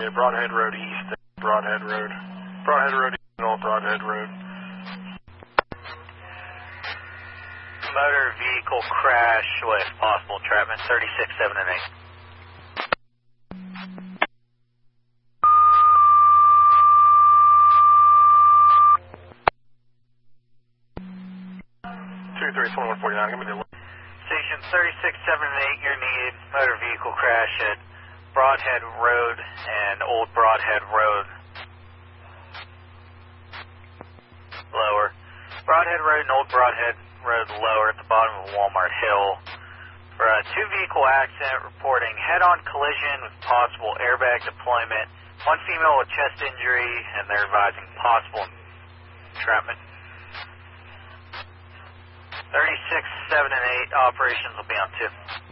Broadhead Road East, Broadhead Road. Broadhead Road East, Old Broadhead Road. Motor vehicle crash with possible entrapment, 36, 7, and 8. 2-3-21-49, give me the... Station 36, 7, and 8, you're needed. Motor vehicle crash at Broadhead Road and Old Broadhead Road. Lower. Broadhead Road and Old Broadhead Road lower at the bottom of Walmart Hill. For a two-vehicle accident, reporting head-on collision with possible airbag deployment. One female with chest injury, and they're advising possible entrapment. 36, 7, and 8 operations will be on 2.